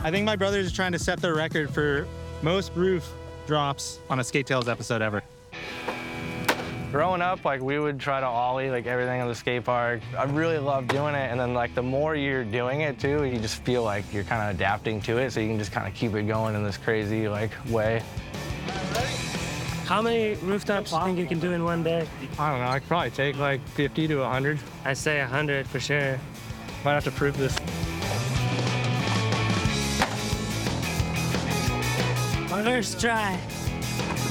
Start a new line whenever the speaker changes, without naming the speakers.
I think my brothers are trying to set the record for most roof drops on a Skate Tales episode ever.
Growing up, like, we would try to ollie, like, everything in the skate park. I really love doing it, and then, like, the more you're doing it, too, you just feel like you're kind of adapting to it, so you can just kind of keep it going in this crazy, like, way.
How many rooftops do you think you can do in one day?
I don't know, I could probably take, like, 50 to 100.
I'd say 100 for sure.
Might have to prove this.
First try.